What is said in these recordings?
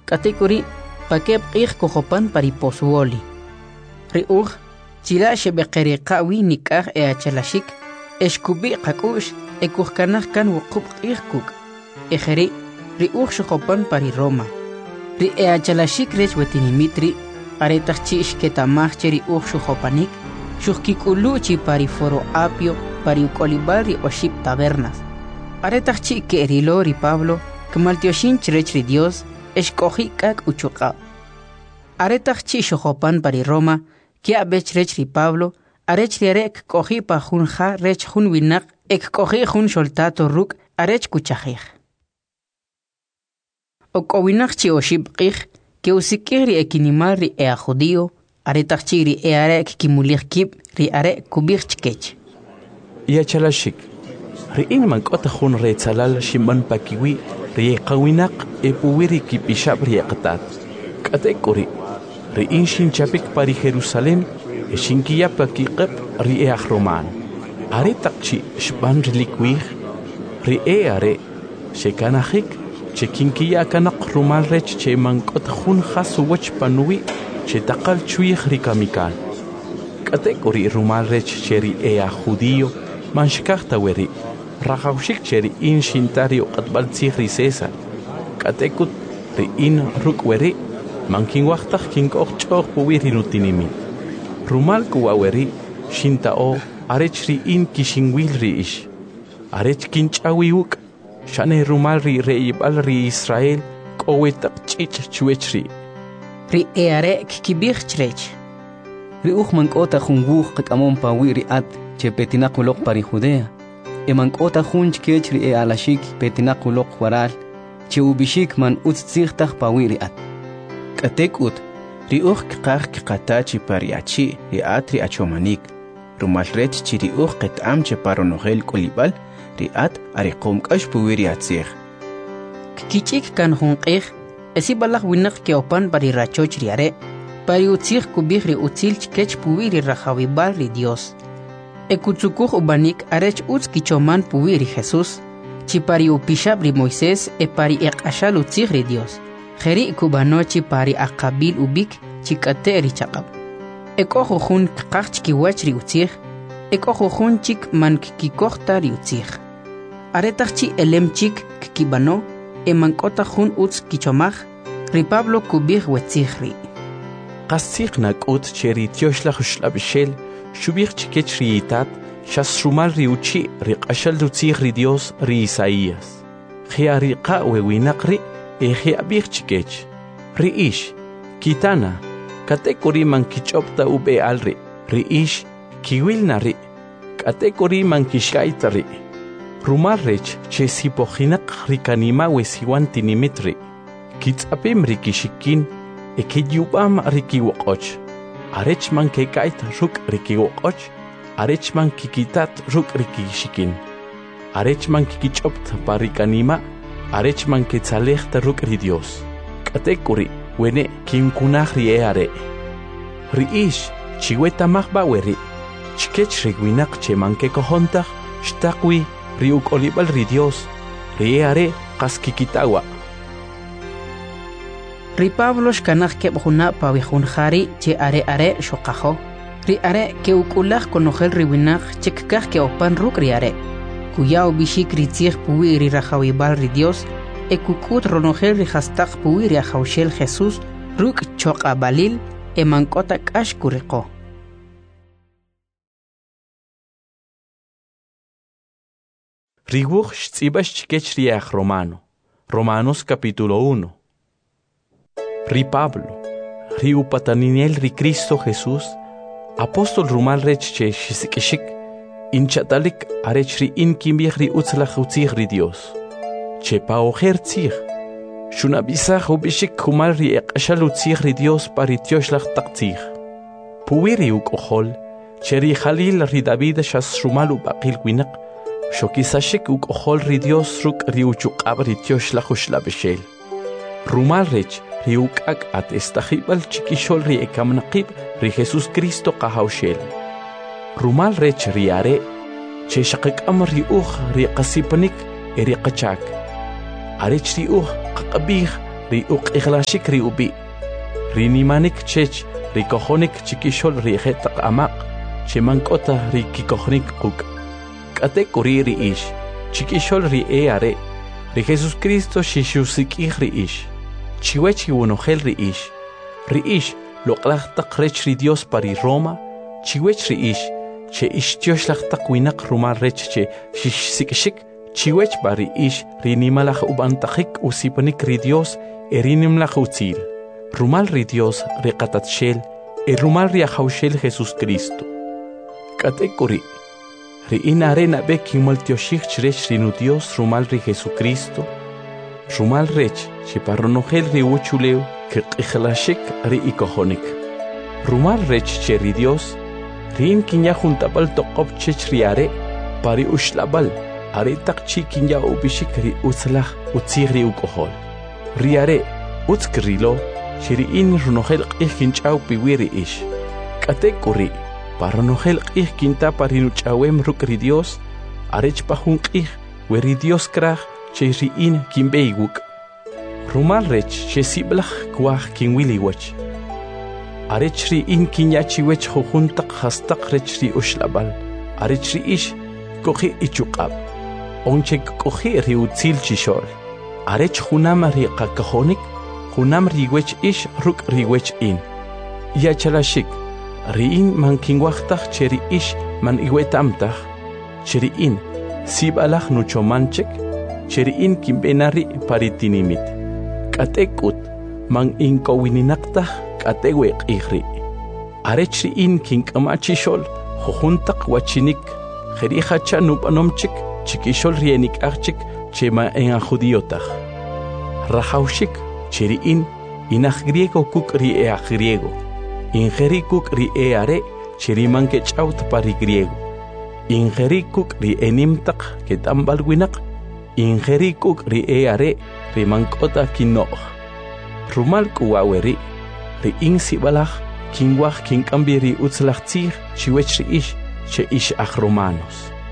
Katikuri pakeb kohopan pariposwoli. Riuj chila shebekeri qawi nikah chalashik eshkubi qakush ekuhkanah kan wuqub qihkuk. Ejeri riuj shohopan pari Roma. Ri chalashik rech wetinimitri aretach chi ishketamah cheri uj shohopanik shuhkikuluchi pari foro apio pari ukolibal ri oship tabernas. Aretach chi kerilo ri Pablo kmaltioshin chrech ri Dios eshkohi kak uchuqa. Aretach chi shohopan pari Roma kia bech rech ri Pablo arech ri arek kohi pa jun ja rech jun winak ek kohi jun soltato ruk arech kuchajij. Okowinak chi oship qij que usikiri ekinimal ri judío aretach chi ri arek kimulich kib ri arek kubich chkech. Chalashik ri inman kota jun re tzalal shimban pakiwi ri qawinak puwiri kibishab ri qatat. Katekuri ri inshin chapik pari Jerusalén shinkiya pakiqeb ri roman. Aretach chi shban ri likwij ri are shekanajik chekinkiya kanak rumal rech che mankot jun jasu wach panui che taqal chuij ri kamikal. Katekuri rumal rech cheri judío manshkachta weri rajawshik cheri in shintario qatbal tzij ri César. Katekut ri in ruk weri mankin waqtaj kinkoj ch'oj puwiri nutinimi. Rumal kuwa weri shintao arech ri in kishinwil ri ish. Arech kinch'awi uk shane rumal ri reibal ri Israel kowetaq ch'ich chuechri. Ri arek kibich chrech. Ri mankota jun wuj qamon pawi ri at che petinaq uloq pari Judea. Mankota jun chkech ri alashik petinaq uloq waral che ubishik man utzigtaj pawi ri at. Katekut ri qaj qatachi pariachi ri at ri achomanik. Rumal rech chi ri qetam che paronogel kolibal ri at ariqom kash puwiri atzig. Kichik kan jun qij esi balaj winak ke opan pari rachoch ri are pari utzig kubij ri utzil chkech puwiri rajawibal ri Dios. Ekutsukuj ubanik arech utz kichoman puwiri Jesús chi pari upishab ri Moisés pari eqashal utzig ri Dios. Jeri kubanochi pari aqabil ubik chikate ri chaqab. Ekojo jun qaj chkiwach ri utzig ekojo jun chik man kikojta ri utzig. Aretach chi elem chik kibano mankota jun utz kichomaj ri Pablo kubij wetzig ri. Qasig nakut cheri tioshlaj shlabshel shubij chikech ri itat shas rumal ri uchi ri qashal utzig ri Dios ri Isaías. Khiari qa wewinaq ri abich chikech. Ri ish kitana katekuri man kichopta ube alri. Ri ish kiwilna ri katekuri man kishkaita ri. Rumal rech che sipojinak ri kanima wesiwan tinimitri. Kitzapim ri kishikin kiyubam ri kiwoqoch. Arech man kekaita ruk ri kiwoqoch. Arech man kikitat ruk ri kishikin. Arech man kikichopta pari kanima. Arech man ketzalejta ruk ri Dios. Katekuri wene kinkunaj ri are. Ri ish chiweta mahbaweri. Chkech ri winak che man kekojontaj shtaqwi ri ukolibal ri Dios. Ri are qaskikitawa. Ri Pablo shkanaj keb juna pawi jun jari che are shoqajo. Ri are ke ukulaj konojel ri winak chekkaj ke opan ruk ri are. Kuyao bishik ri tzig puwi ri rajawibal ri Dios kukut ronojel ri hastaq puwi ri ajawshel Jesús ruk choqa balil mankota kash kuriqo. Riwuj shtz'ibash chkech ri Romano. Romanos capítulo 1. Ri Pablo, ri upataninel ri Cristo Jesús, apóstol rumal rech che shisikishik, inchatalik arech ri inkimbij ri utzlaj utzig ri Dios. Che paojer tzig, shunabisaj ubishik humal ri eqashal utzig ri Dios pari tioshlaj taqtzig. Puwiri ukohol, che ri Jalil ri David shas rumal ubaqil winak, shokisashik ukohol ri Dios ruk ri uchuqab ri tioshlaj ushlabeshel. Rumal rech ri ukak at estajibal chikishol ri ekamnaqib ri Jesus Cristo qahawshel. Rumal rech ri are, che shaqikam ri ri qasipanik ri qachak. Arech ri qaqabij ri uq'iqlashik ri ubi ri nimanik chech ri kojonik chikishol ri jetaq amaq chemank'ota ri kikojnik quk' k'atek uri ri ix chikishol ri are ri Jesucristo xixusik'ij ri ix chiwech iwonojel ri ix loq'laj taq rech ri Dios pari Roma chiwech ri ix che ixtioxlaj taq winaq rumal rech che xixsik'xik chiwech pa ri ix ri nimalaj ub'antajik usipanik ri Dios erinimlaj utzil rumal ri Dios ri qatatxel rumal ri ajawxel Jesucristo k'atek uri ri inare nab'e kinmaltioxij chirech ri nu Dios rumal ri Jesucristo rumal rech che parronojel ri uchulew kiq'iqlaxik ri ikojonik rumal rech che ri Dios rin kinya juntabal toqob chech ri are pari uxlabal are taq chi kinya ubishik ri utzlaj utzij ri ukojol ri are utzkrilo chiri in runojel q'ij kinch'aw piwi ri ix k'atek uri parronojel q'ij kinta pari nuch'awem ruk' ri Dios arech pa jun q'ij we ri Dios kraj che ri in kinb'ey wuk' rumal rech che siblaj kwaj kinwili wach arech ri in kinya chiwech jujun taq hastaq rech ri uxlabal arech ri ix koji ichuq'ab' onche koji ri utzil chixol arech junam ri qakajonik junam ri wech ix ruk' ri wech in yachalashik ri in man kinwajtaj che ri ix man iwetamtaj che ri in sib'alaj nuchomanchek che ri in kinb'enari paritinimit k'atek ut man ink'owininaqtaj k'ate weq'ij ri arech ri in kink'ama' chixol jujun taq wachinik jeri jacha nub'anomchik chikixol ri enik'aj chik che ma en ajudiotaj rajawxik che ri in inaj griego kuk' ri aj griego injeri kuk' ri are che ri man kech'awt pari griego injeri kuk' ri enimtaq ket'amb'al winaq injeri kuk' ri are ri man k'ota kinno'j rumal k'uwa'weri ri in sib'alaj kinwaj kink'ambi ri utzlaj tzij chiwech ri ix che ix aj romanos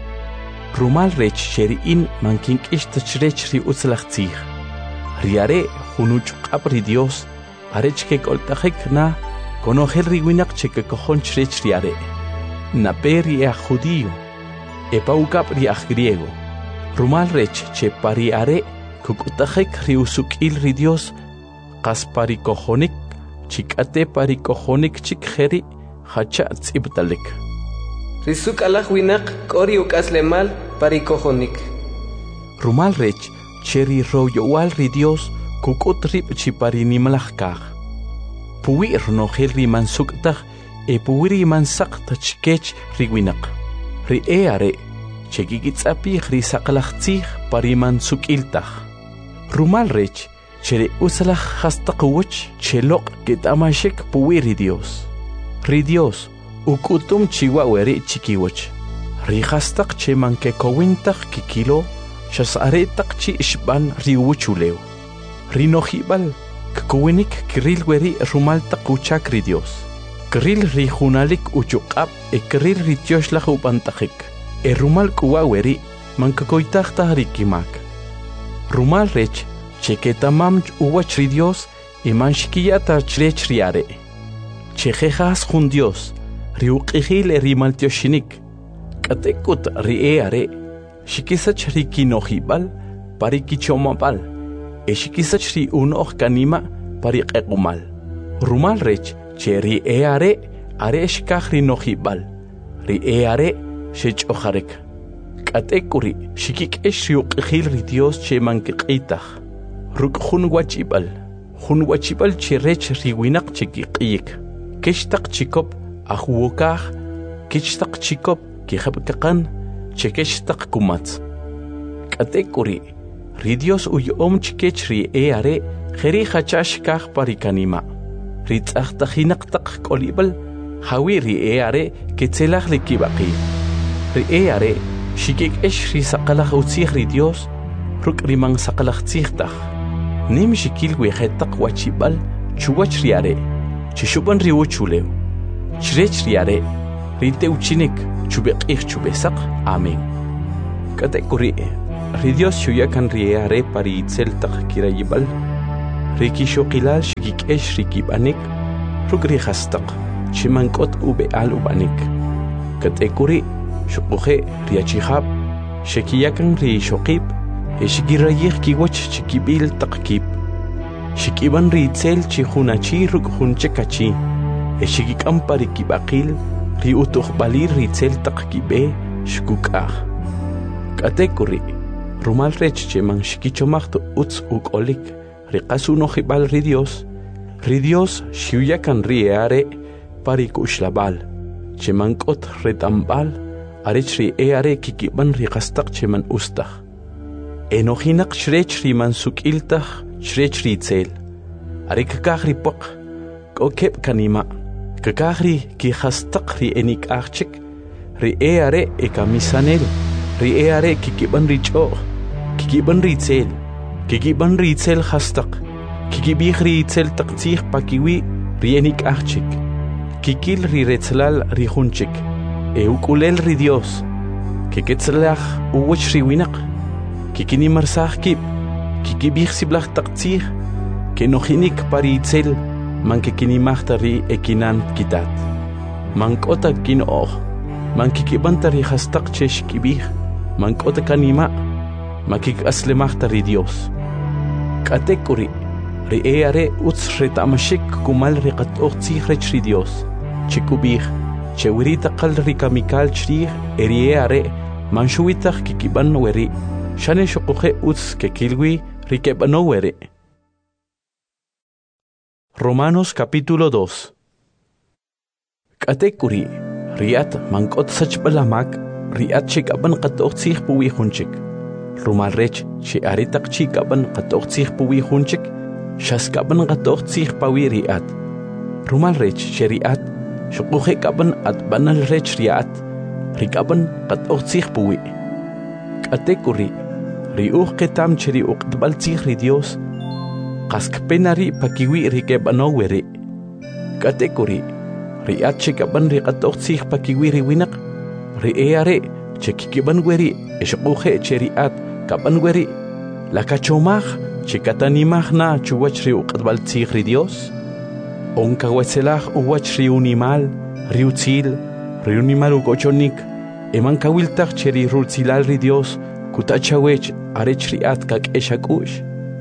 rumal rech che ri in man kink'ixta chirech ri utzlaj tzij ri are jun uch'q'ab' ri Dios arech kek'oltajik na konojel ri winaq che kekojon chirech ri are nape ri aj judío epawk'ab' ri aj griego rumal rech che pari are kuk'utajik ri usuk'il ri Dios qas pari kojonik chik'ate pari kojonik chik jeri jacha tz'ibtalik risuk alaj winaq k'ori uk'aslemal pari kojonik rumal rech che ri royowal ri Dios kuk'ut rib' chi pari nimlaj kaj puwi' runojel ri man suk'taj puwi' ri man saqta chikech ri winaq ri are che kikitz'apij ri saqlaj tzij pari man suk'iltaj rumal rech che ri utzlaj hastaq woch che loq' ket'amaxik puwi' ri Dios uk'utum chiwa'weri chikiwoch ri hastaq che man kekowintaj kikilo xas'aretaq chi ixb'an ri wuchulew ri nojib'al kkuwinik kiril weri rumal taq uchak ri Dios kiril ri junalik uchuq'ab' kiril ri tioxlaj ub'antajik rumal k'uwa'weri man kakoytajtaj ri kimak rumal rech che ketamam uwach ri Dios man xikiyata chirech ri are che jejas jun Dios ri uq'ijil ri maltioxinik k'atek ut ri are xikisach ri kinojib'al pari kichomab'al xikisach ri unoj kanima pari q'equmal rumal rech che ri are xkaj ri nojib'al ri are xech'ojarek k'atek uri xikik'ex ri uq'ijil ri Dios che man kiq'itaj ruk' jun wachib'al che rech ri winaq che kiq'iyik kech taq chikop ajwokaj kech taq chikop kijab'kaqan che kech taq kumatz k'atek uri ri Dios uyo'om chikech ri are jeri jacha xkaj pari kanima ri tz'ajtajinaq taq k'olib'al jawi ri are ketzelaj li kib'aqi ri are xikik'ex ri saqalaj utzij ri Dios ruk' ri man saqalaj tzijtaj nim xikil wiejetaq wachib'al chuwach ri are chixub'an ri uchulew chirech ri are ri teuchinik chubeq'ij chubesaq amén k'atek uri ri Dios xuyakan ri are pari itzel taq kirayib'al rikishoqilal shikikesh rikibanik rukri hastaq chimankot ubeal ubanik katekuri shuquje riachihab shekiyakan ri shoqib eshigirayih kiwach chikibil taqkib shikiban ritzel chihunachi rukhunchekachi eshigikampari kibaqil ri utuqbalir ritzel taqkibe shkukah katekuri rumal rech cheman shikichomaqtu utz ukolik riqasuno hibal ri Dios shiuyakan riare parikuxlabal chemankot retambal arech ri eare kikiban riqastaq cheman ustaq enohinaq shrech riman sukiltaq shrech ritzel arikakaq ripoq kokep kanima kakaqri ki hastaq ri enik archik ri eare ekamisanel ri eare kikiban richo kikiban ritzel hastaq kikibih ritzel taqtih pakiwi ri enik archik kikil ri retzlal ri hunchik eukulel ri Dios kiketzlaj uwach ri winaq kikinimarsaj kib kikibih siblaj taqtih kenohinik paritzel man kikinimajta ri ekinan kitat man k'ota kin'oj man kikibanta ri hastaq che xkibij man k'ota kanima man kik'aslemajta ri Dios k'atekuri ri eare utz reta'mashik kumal ri qat'oj tzij rech ri Dios chikubij chewirita qal ri kamikal chrij eri eare man xuwitaj kikiban weri xane xoquje utz kekilwi ri keb'ano weri. Romanos capítulo 2. K'atekuri riat mank'ot sachb'alamak riat chik'aban qat'oj tzij puwi junchik rumal rech chi'ari taq chik'aban qat'oj tzij puwi junchik xask'aban qat'oj tzij pawi riat rumal rech xeriat xuquje k'aban atb'anal rech riat rik'aban qat'oj tzij puwi k'atekuri ri'uj qetam cheri uqtb'al tzij ri Dios qaskpena ri pakiwi ri keb'ano weri k'atekuri riat chik'aban ri qat'oj tzij pakiwi ri winaq ri eare chekikiban weri exquje cheriat k'aban weri lakachomaj chikatanimaj na chuwach ri uqtb'al tzij ri Dios onkawetzelaj uwach ri unimal ri utzil ri unimal ukochonik eman kawiltaj cheri rutzilal ri Dios kutachawech arech riat kak'exak'u'x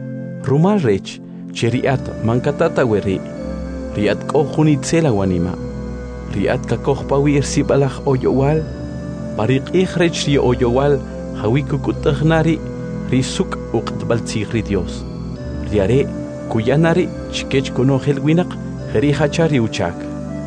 rumal rech cheriat mankatata weri riat k'ojunitzela wanima riat kakojpawi irsib'alaj oyowal pariq'ij rech ri oyowal hawikukut'ajnari ri suk uqtb'al tzij ri Dios riare kuyanari chikech konojel winaq jeri hacha ri uchak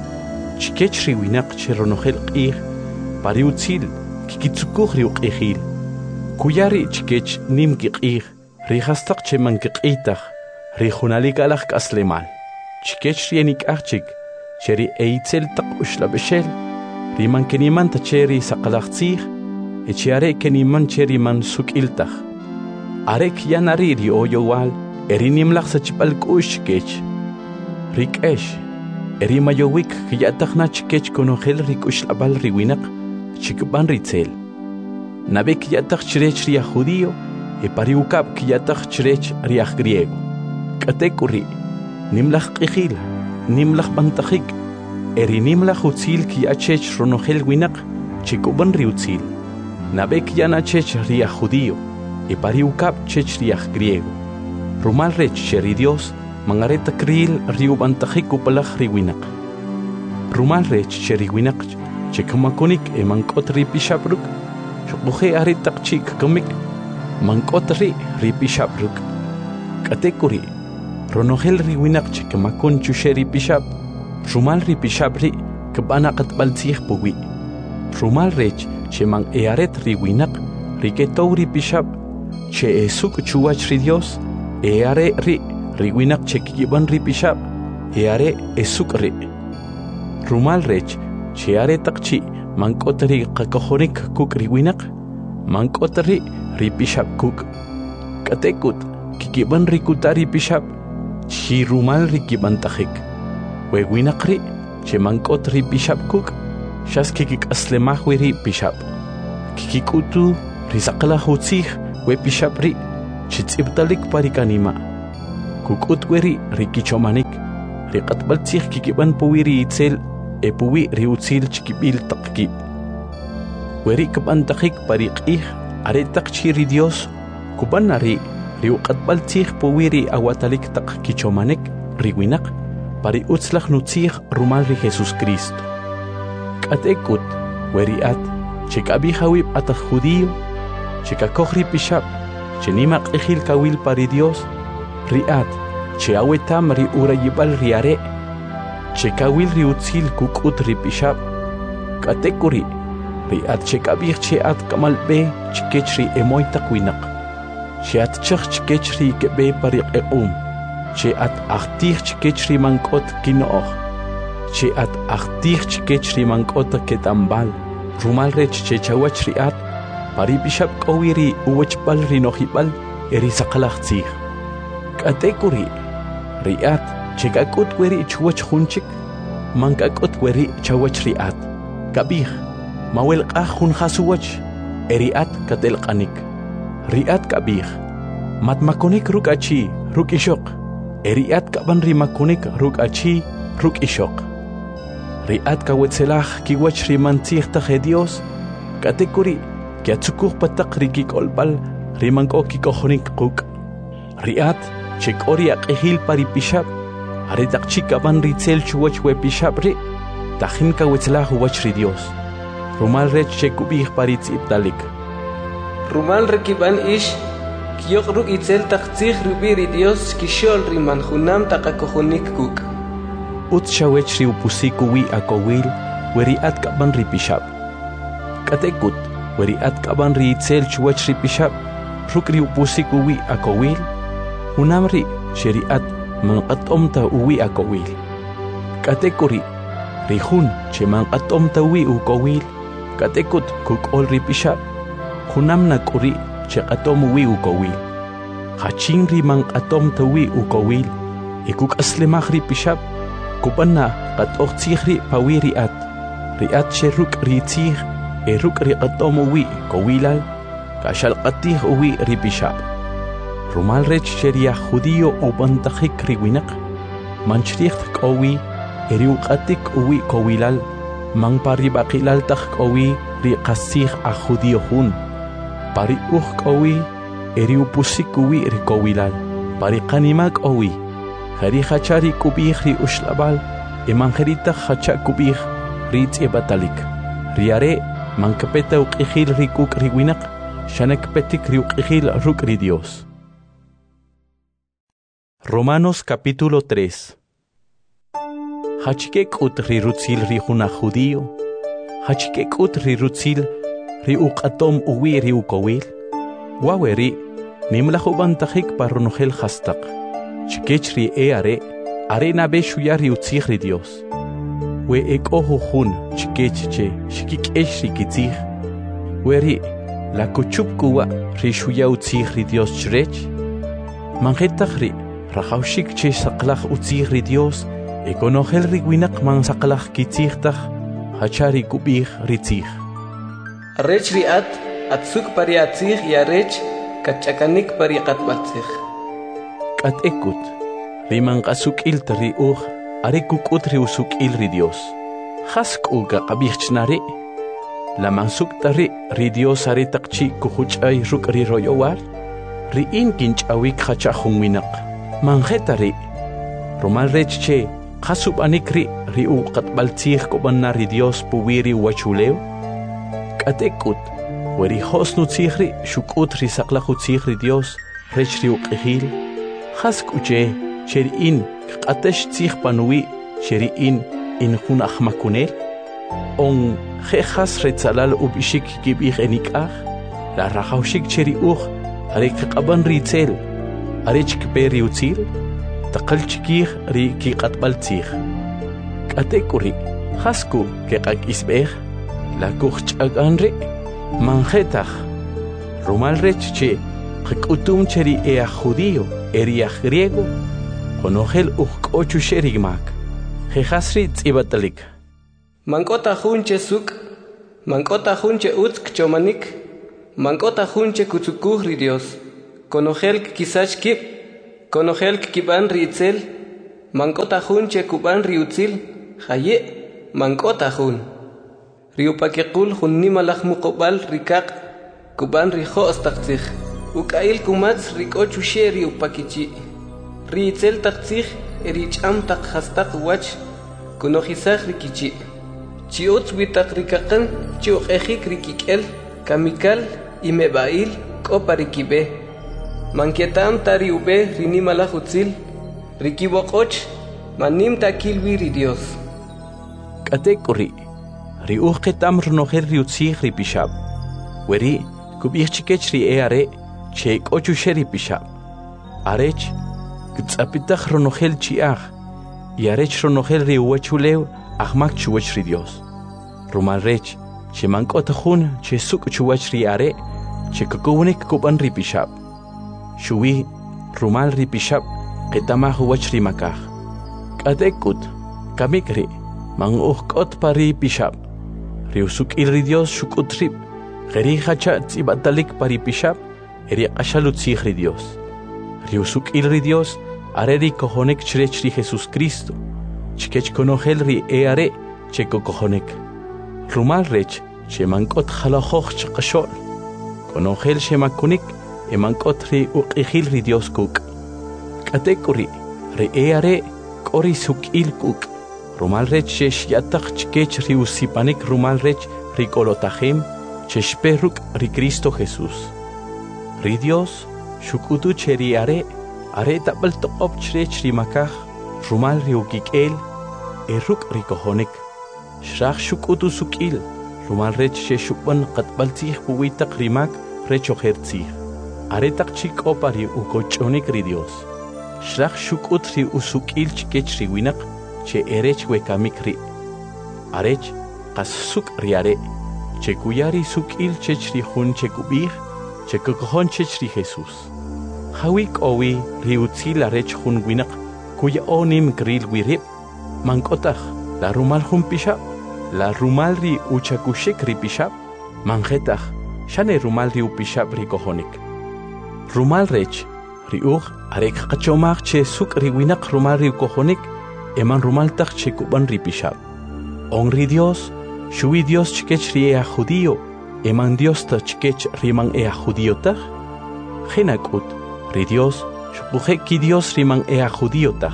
chikech ri winaq cheronojel q'ij pari utzil kikitzukuj ri uq'ijil kuyari chikech nim kiq'ij ri hastaq cheman kiq'iytaj ri junalik alaj k'aslemal chikech ri enik'aj chik cheri eitzel taq uxlab'exel ri man kenimanta cheri saqalaj tzij echiare keniman cheri man suk'iltaj arek yanari ri oyowal eri nimlaj sachb'al k'u'x chikech ri k'ex eri mayowik kiya'tajna chikech konojel ri k'uxlab'al ri winaq chikb'an ritzel nabe kiya'taj chirech ri aj judío pari ukab kiya'taj chirech ri aj griego k'atekuri nimlaj q'ijil nimlaj b'antajik eri nimlaj utzil kiya'chech ronojel winaq chikub'an ri utzil nabe kiya'na chech ri aj judío pari ukab chech ri aj griego rumal rech cheri Dios mangareta kril ri ub'antajik upalaj ri winaq rumal rech cheri winaq chekamakonik mank'ot ri pixabruk xuquje ari taq chik kamik mank'ot ri pixabruk k'atekuri ronojel ri winaq chekamakon chuxe ri pixab rumal ri pixab ri kb'ana qatb'al tzij puwi rumal rech cheman earet ri winaq ri ketow ri pixab che esuk chuwach ri Dios eare ri winaq chekikib'an ri pixab eare esuk ri rumal rech cheare taq chi mank'ot ri qakojonik kuk ri winaq mank'ot ri pixab kuk k'atekut kikib'an ri kuta ri pixab chi rumal ri kib'antajik we winaq ri che mank'ot ri pixab kuk xas kikik'aslemaj wi ri pixab kikik'utu ri saqlaj utzij we pixab ri chitz'ibtalik pari kanima kuk'utweri rikichomanik riqatbal tzij kikiban puwi riitzel puwi riutzil chikipil taqkib weri kaban taqik pariqih are taqchi ri Dios kubanari riuqatbal tzij puwi ri awatalik taq kichomanik riwinaq pari utzlaq nutzij rumal ri Jesus Cristo k'atekut weriat chek'abi hawib ataj judío chekakoj ri pixab chenima q'ijil kawil pari Dios riat che awetam ri urayibal ri are chekawil ri utzil kuk'ut ri pixab k'atekuri riat chek'abij che at kamalbe chikech ri emoy taq winaq che at chaj chikech ri kebe pari q'eq'um che at ajtij chikech ri mank'ot kino'oj che at ajtij chikech ri mank'ot ketambal rumal rech che chawach riat pari pixab k'owi ri uwachbal ri nojibal eri saqlaj tzij k'atekuri riat chekak'ut weri chuwach junchik mankak'ut weri chawach riat kabij mawelq'aj jun jasuwach eriat katelq'anik riat kabij matmakonik ruk'achi ruk'ixoq eriat kaban ri makonik ruk'achi ruk'ixoq riat kawetzelaj kiwach ri mantzij taj Dios k'atekuri kiatzukuj pataq ri kik'olb'al ri mank'o kikojonik quk' riat chek'ori aq'ijil pari pixab are taqchi kaban ri tzel chuwach we pixab ri tajin kawetzelaj uwach ri Dios rumal rech chekubij pari tz'ibtalik rumal rekiban ish kiyoq ruk itzel taq tzij rubi ri Dios kixol ri manjunam taqakojonik kuk utz xawech ri upusik uwi akowil weriat kaban ri pixab k'atekut weriat kaban ri itzel chuwach ri pixab ruk ri upusik uwi akowil unam ri xeriat manqat'omta uwi akowil k'atekuri ri jun che manqat'omta uwi ukowil k'atekut kuk'ol ri pixab junam nak'uri che q'atom uwi ukowil jachin ri manq'atomta uwi ukowil kuk'aslemaj ri pixab kubanna qat'oj tzij ri pawi riat che ruk' ri tzij ruk' ri q'atom uwi kowilal kaxalq'atij uwi ri pixab rumal rech che ri aj judío ubantajik ri winaq manchriij k'owi eri uq'atik uwi kowilal man pari b'aqilal taj k'owi ri qas tzij aj judío jun pari uj k'owi eri upusik uwi ri kowilal pari qanima k'owi jari jacha ri kub'ij ri uxlab'al man jari taj jacha kub'ij ri tz'ib'atalik ri are man kapeta uq'ijil ri kuk' ri winaq xana kapetik ri uq'ijil ruk' ri Dios. Romanos capítulo 3. Hachike k'ut ri rutzil ri juna judío hachike k'ut ri rutzil ri uq'atom uwi ri ukowil waweri nimlaj ubantajik parronojel jastaq chikech ri are nabe xuya ri utzij ri Dios we ek'oju jun chikech che xikik'ex ri kitzij weri la kuchup kuwa ri xuya utzij ri Dios chirech manjetaj ri rajawxik che saqlaj utzij ri Dios ekonojel ri winaq man saqlaj kitzij taj hacha ri kub'ij ri tzij arrech riat atzuk pari atzij y arrech kach'akanik pari qatb'al tzij k'atekut ri manq'asuk'ilta ri uj are kuk'ut ri usuk'il ri Dios jas k'uga qab'ijchnari la mansuk'ta ri Dios are taqchi kujuch'ay ruk' ri royowal ri in kinch'awik hacha jun winaq manjeta ri rumal rech che qasub'anik ri uqatb'al tzij k'ubanna ri Dios puwi ri wachulew k'atekut weri josnu tzij ri xuk'ut ri saqlaj utzij ri Dios rech ri uq'ijil jas k'uche che ri in q'atex tzij panuwi che ri in jun ajmakunel on je jas retzalal ub'ixik kib'ij enik'aj la rajawxik che ri uj are kaq'aban ri tzel are chikpe ri utzil taqal chikij ri kiq'atb'al tzij k'atekuri jasku keq'ak'isb'ej la kujch'ak'an ri manjetaj rumal rech che qak'utum che ri aj judío eri aj griego konojel uj k'ochu xe ri mak jejas ri tz'ib'atalik mank'ota jun che suk' mank'ota jun che utz kchomanik mank'ota jun che kutzukuj ri Dios konojel kisach kib Konogel kiban ritzel, mankota jun che kuban riutzil, haye, mankota jun. Riupakekul jun nimalach mukobal rikak, kuban rijo ostakzich. Ukail kumats rikochushe riupakichi. Ritzel takzich, ericham tak hastak wach, konojisach rikichi. Chiot witak rikakan, chiok ejik rikikel, kamikal, imebail, koparikibe. Manketam tari ube rinimalach utzil, rikibokoch, manim takilwi ridios. Katekuri, riuketam rnoher riutzich ripishab. Weri, kubirchikech ri eare, cheik ochushe ripishab. Arech, gtzapitach rnohel chiach, yarech rnohel riuachulew, ahmak chuwach ridios. Rumal rech, che mankotahun, che suk chuwach riare, che kukunik kuban ripishab. Shuwi, rumal ripishab, ketama huwach rimakah. Katekut, kamikri, manguhkot pari pishab. Riusuk ilridios shukutrip, geri hacha tzibadalik pari pishab, eri ashalutzich ridios. Riusuk ilridios, areri kohonek chrechri Jesus Cristo, chkech konogel ri eare, cheko kohonek. Rumal rech, che mankot halahoch chakashol, konogel shemakunik, emankotri uqihil ridios kuk. Katekuri, ri eare, kori suk il kuk. Rumal rech shesh yatak chkech ri usipanik rumal rech ri kolotahim, cheshperuk ri Cristo Jesus. Ri Dios, shukutu cheri are tabal toqop chrech ri makah, rumal ri ukikel, eruk ri kohonik. Shrach shukutu sukil, rumal rech sheshupan qatbaltzih puwitak rimak rech ohertzih. Are tak chik opari ukochonik ri Dios. Shrach shukut ri usukil chkech ri winak, che erech wekamik ri. Arech, qas suk ri are, che kuyari sukil chech ri hun che kubih, che kukohon chech ri Jesus. Hawik owi ri utzil arech hun winak, kuya onim gril wirib, mankotach, la rumal hun pishab, la rumal ri uchakushik ri pishab, manjetach, shane rumal ri upishab ri kohonik. Rumal rech, ri arek kachomach che suk ri winak rumal ri kohonik, eman rumal tak che kuban ri pishab. Onri Dios, shui Dios chkech ri ea judío, eman Dios ta chkech riman ea judío tak. Genakut, ri Dios, shupuje ki Dios riman ea judío tak.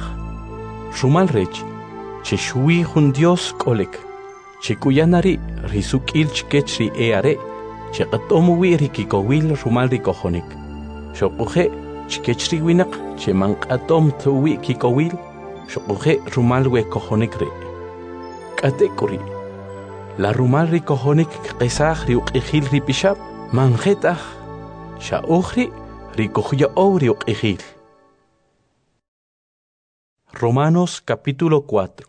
Rumal rech, che shui hun Dios kolek, che kuyanari ri sukil chkech ri eare, che qatomuwi ri kikowil rumal ri kohonik. Shupuje chkech ri winak, che man qatom tuwi kikowil, shukuje rumal we kohonik ri. Katekuri, la rumal ri kohonik qesach ri uqihil ri pishab, manjetach, shaukhri ri kohya ri uqihil. Romanos capítulo 4.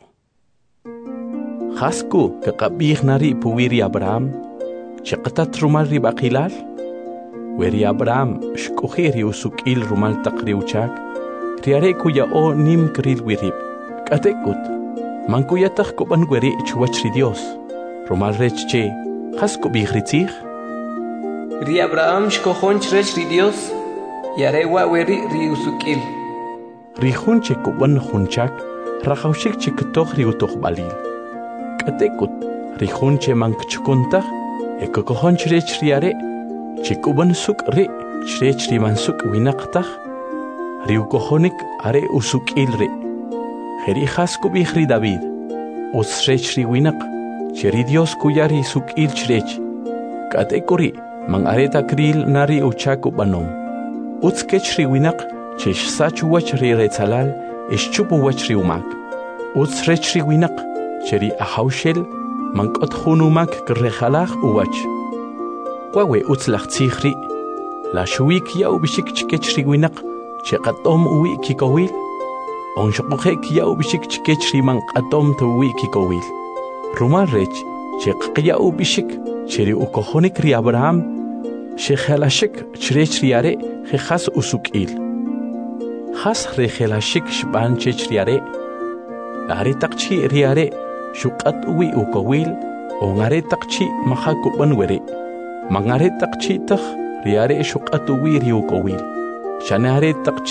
Hasku kaqabih nari puwiri Abraham, chaqatat rumal ri baqilal, weri Abraham shkuhiri usukil rumal taqri uchak, riare kuya o nim kril wirib. Katekut, mankuyatach kuban weri chuwach ri Dios, rumal rech che, hasku bihritzich. Ri Abraham shkohon chrech ri Dios, yare wa weri ri usukil. Ri hun che kuban hunchak, rachaushik che ketoch ri utoch balil. Katekut, ri hun che mankchukuntach, ekokohon chrech riare, che kuban suk ri, chrech ri mansuk winaqtach, ri ukohonik are usukil ri. Heri hasku bihri David, usrech ri winak, cheri Dios kuyari sukil chrech. Katekuri, man areta kril nari uchaku banom. Utskech ri winak, chesh sachu wach ri retzalal, chupu wach ri umak. Usrech ri winak, cheri ahaushel, mankot hunumak krejalach uwach. Kwawe utzlach tzihri, la shuik ya ubishik chkech ri winak, cheqatom uwi kikowil, on shokhe kia ubishik chkech riman qatom tuwi kikowil. Rumal rech, cheqya ubishik, cheri ukohonik ri Abraham, shekhalashik chrech riare, khas usukil. Khas rekhalashik shban chech riare, are takchi riare, shukat uwi ukowil, on are takchi mahakuban were. Mangare takchi takh riare shukat uwi ri ukowil. Shanare takchi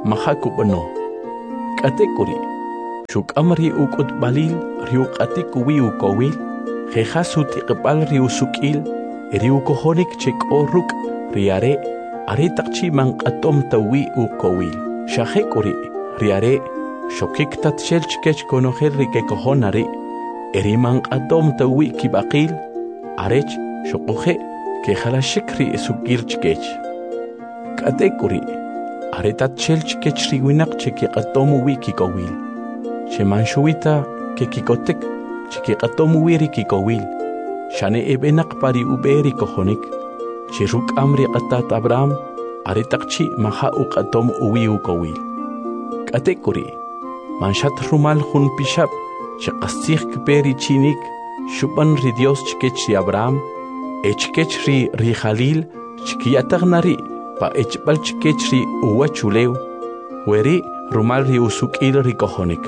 mahakubano. Katekuri, shukamri ukut balil, riukati kuwi ukowil, jejasuti kepal riusukil, riukohonik chek oruk, riare, aritakchi man atom tawi ukowil. Shahekuri, riare, shokiktat shelchkech konohel rikekohonari, eriman atom tawi kibakil, arech, shokohe, kehalashikri sukilchkech. Katekuri, aretat shelchkech riwinak cheki atomu wiki kowil. Shemanshuita kekikotek cheki atomu wiri kikowil. Shane ebenak pari uberi kohonik. Chiruk amri atat Abraham, aretakchi maha uk atom uwi ukowil. Katekuri, manshat rumal hun pishap, chekastik kperi chinik, shuban ri Dios chkech ri Abraham, echkech ri Jalil, chkiatagnari, pa echbal chkech ri uwachuleu, weri rumal ri usukil ri kohonik.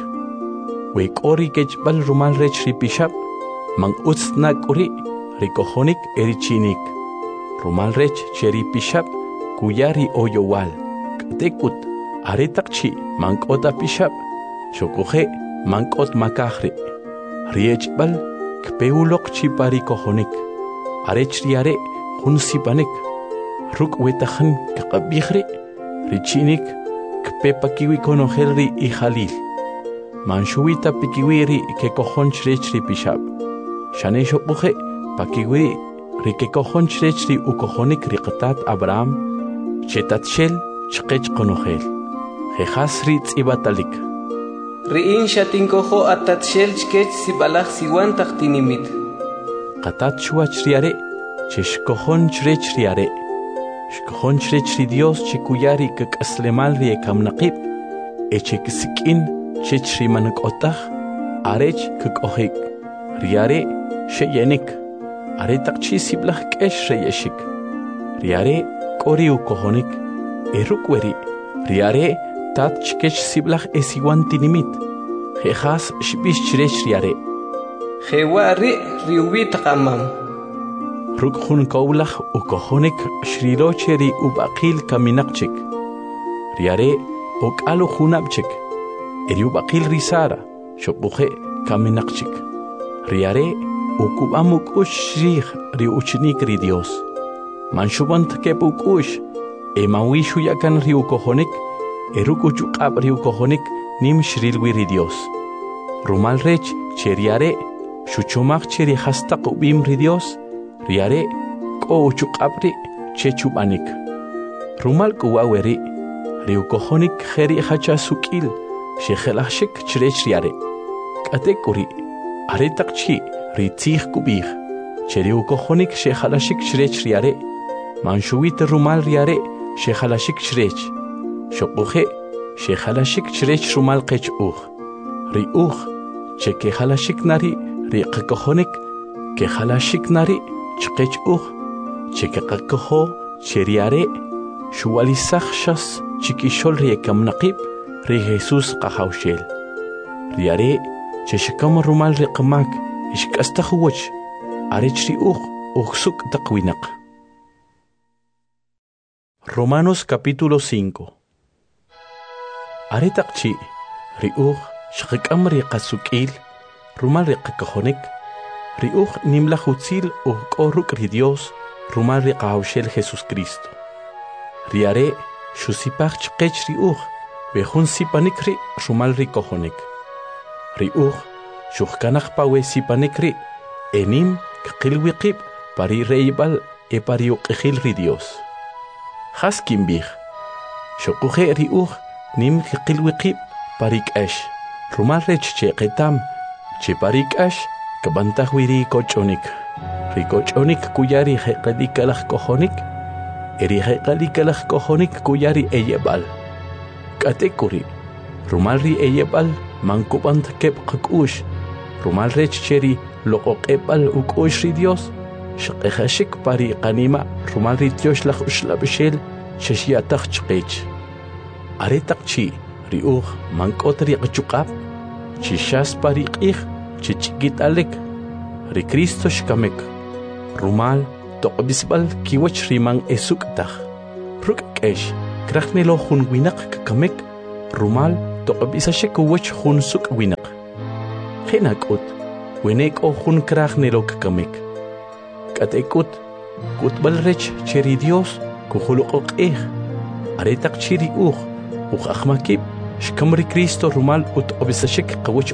Wekori kechbal rumal rech ri pishap, man utsnak uri ri kohonik eri chinik. Rumal rech cheri pishap, kuyari oyowal. Katekut, aretakchi mankota pishap, shokoje mankot makahri. Riechbal, kpeulok chipari kohonik. Arech riare, hunsipanik. Ruk wetahan kakabihri, richinik, kpepakiwi konohelri y Jalil. Manshuita pikiwiri ke kohonch rechri pishab. Shane shopuje pakiwiri rike kohonch rechri ukohonik riqtat Abraham. Chetatshel chqech konohel. Jehasri tzibatalik. Riin shatinkoho atatshel chkech sibalach siwan taktinimit. Qatat shuach riare, cheshkohonch rechriare. Shkohonch rechri Dios chikuyari kak aslemal rie kamnaqib. Echekisikin chechri manakotah, arech kukohik, riare sheyenik, aretakchi siblach kesh reyeshik, riare kori ukohonik, erukweri, riare tat chkech siblach esiwantinimit, jejas shbish chirech riare. Jewari riubit kamam. Rukhun kaulach ukohonik shrirocheri ubakil kaminakchik, riare okalu hunabchik. Eriubakil risara, shopuje kaminakchik. Riare, ukubamuk ushrih riuchnik ri Dios. Manshubant kepuk ush, emawishu yakan riukohonik, erukuchukab riukohonik nim shrilwi ri Dios. Rumal rech, cheriare, shuchumak cheri hastak ubim ri Dios, riare, ko uchukabri, chechubanik. Rumal kuwaweri, riukohonik jeri hachasukil, Shehelashik chirechriare. Katekuri, aretakchi, ritzich kubih. Cheriu kohonik shehalashik chirechriare. Manshuit rumal riare, shehalashik chirech. Shopuje, shehalashik chirech rumal kech Riuch, chekehalashik nari, riqkohonik, kehalashik nari, chkech chekekakoho, cheriare, shualisach shas, chikishol riekamnaqib. Ri Jesus qahawshel. Riare, cheshikam rumal riqmak, ishkastahuwach, arechri uxuk taqwinak. Romanos capítulo 5. Aretaqchi, shqikam riqasukil, rumal riqkahonik, nimlahutzil koruk ri Dios, rumal riqahawshel Jesus Cristo. Riare, shusipach chqech Behun sipanikri rumal rikohonik. Riuch, shuhkanach pawe sipanikri, enim kqilwiqib pari reibal e pari uqihil ri Dios. Haskimbih, shokuje riuch nim kqilwiqib parik ash. Rumal rech che qetam, che parik ash, kabantahwiri kochonik. Rikochonik kuyari heqalikalach kohonik, eri heqalikalach kohonik kuyari eyebal. Katekuri, rumal ri eyebal, mankubant kep qakush, rumal rech cheri loqoqebal ukush ri Dios, shqehashik pari qanima, rumal ri Dios lach ushlabishel, shashiatach chqech. Aretaqchi, riuch, mankot ri qachukab, chishas pari qih, chichikit alek, ri Cristo shkamek, rumal, toqbisbal kiwach rimang esuktach, ruk kesh, Krachnelo hun winak kakamek, rumal toqabisashek uwech hun suk winak. Genakut, winek o hun krachnelo kakamek. Katekut, kutbalrech cheri Dios, kuhulukok aretak chiri achmakib, shkamri Cristo rumal ut obisashek kawech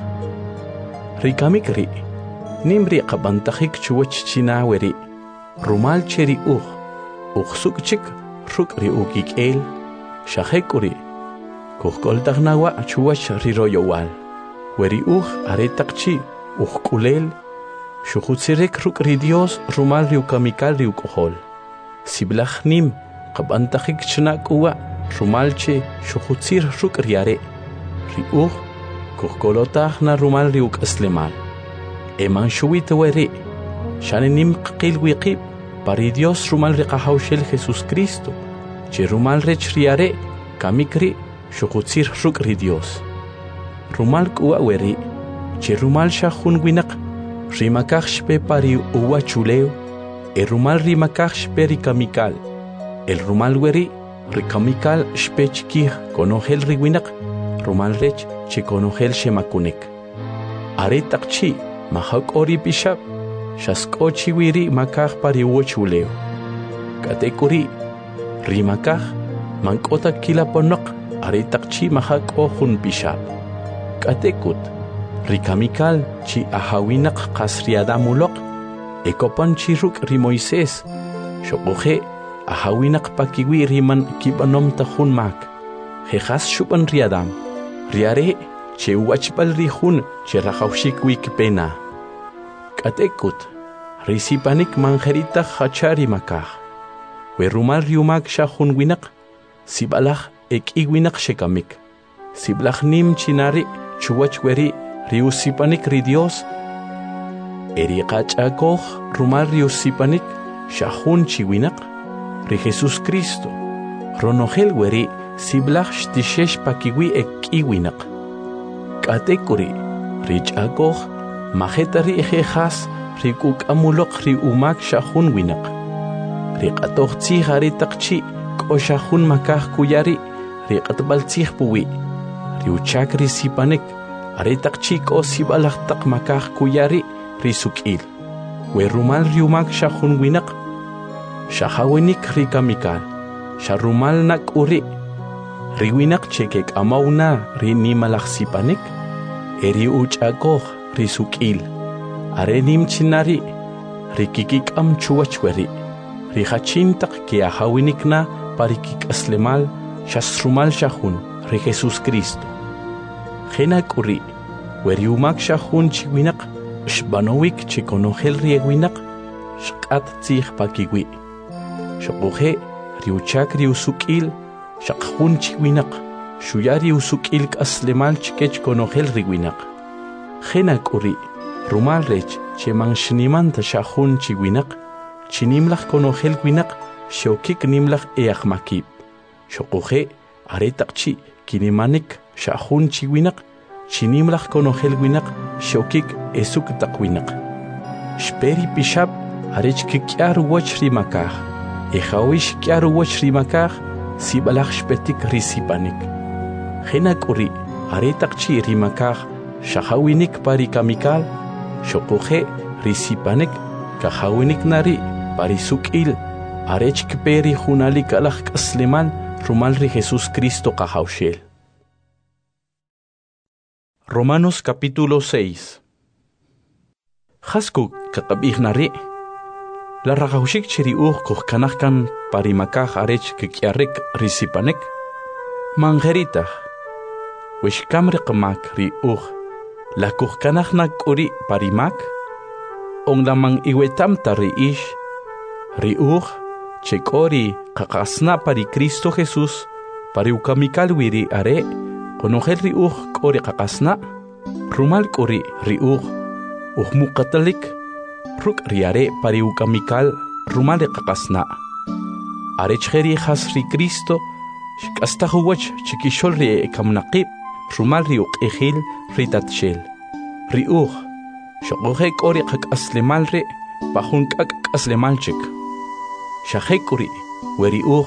Rikamik ri, nimri qabantakhik chuwach chinaweri, rumal cheri sukchik ruk ri ukik shahekuri, kuhkoltagnawa chuwach riroyowal, weri aretak chi kulel, shuhutsirek ruk ri Dios rumal ri ukamikal ri ukohol. Siblach nim qabantakhik chnakuwa rumalche shuhutsir ruk riare, ri kuhkolotagna rumal ri ukaslemal. Eman shuwit weri, shanenim qil wiqib, pari Dios rumal ri qahawshel Jesus Cristo, che rumal rech riare, kamikri shuhutsir ruk ri Dios. Rumal kuwa weri, che rumal shahun winak, rimakach shpe pari uwa chuleo, rumal rimakach shpe rikamikal, el rumal weri, rikamikal shpe chikih konohel riwinak, rumal rech che konohel shemakunek. Aretak chi, mahak ori bishap, shaskochi wiri makach pari uwa chuleo. Katekuri, rimakach, mankota kila ponok, aretak chi mahak ohun bishap. Katekut, rikamikal chi ahawinak kasriadamulok, ekopan chiruk ri Moises, shokohe ahawinak pakiwi riman kibanom tahun mak, jejas shupan riadam, riare che uachpal rihun che rahawshik wikipena. Katekut, risipanik manjerita hachari makah, werumal riumak shahun winak, sibalach iwinak shekamik, siblach nim chinari chuwach weri riusipanik ri Dios, eriqachakoh rumal riusipanik shahun chiwinak, ri Jesus Cristo, ronohel weri siblach shtishesh pakiwi iwinak. Katekuri, richakoh mahetari ejejas rikuk amulok ri umak shahun winak. Riqatoh tzih aritakchi ko shahun makah kuyari riqatbal tzih puwi. Riuchak risipanik aretak chiko sibalak tak makah kuyari risukil. Werumal riumak shahun winak. Shahawinik rikamikal. Sharumal nak uri. Riwinak chekek amauna rinimalak sipanik. Eri uchakoh risukil. Arenim chinari. Rikikik am chuachweri. Rihachintak ke ahawinik na parikik aslemal. Shasrumal shahun ri Jesus Cristo. Genak uri, weriumak shahun chiwinak, shbanowik chikonohel riewinak, shkat tzih pakiwi. Shokohe, riuchak riusukil, shakhun chiwinak, shuyari usukil kaslemal chikech konohel riwinak. Genak uri, rumal rech, chemang shnimanta shahun chiwinak, chinimlach konohel winak, shokik nimlach eachmakib. Shokohe, aretakchi, kinimanik, shahun chiwinak, chinimlach konohel winak, shokik esuk takwinak. Shperi pishab, arech kikyar wach rimakah, ehawish kyar wach rimakah, sibalach shpetik risipanik. Genak uri, aretakchi rimakah, shahawinik parikamikal, shokohe risipanik, kahawinik nari, parisukil, arech kperi hunalik alach kaslemal, rumal ri Jesus Cristo kahawshel. Romanos capítulo 6. Hasku kakabih nari. La rahawshik chiri kuhkanahkan parimakah arech kikyarek risipanek. Mangeritah. Wishkamri qamak ri la kuhkanahnak uri parimak. Ong lamang iwetam tari ish. Ri chekori kakasna pari Cristo Jesus. Pari ukamikal wiri are. Konohel ri kori kakasna, rumal kori ri mukatalik, ruk riare pari ukamikal rumal kakasna. Arechheri has ri Cristo, shkastahuwach chikishol ri kamnaqib, rumal ri ejil ritatshel. Ri shokohe kori kakaslemal ri, pahun kak aslemalchik. Shahekuri, weri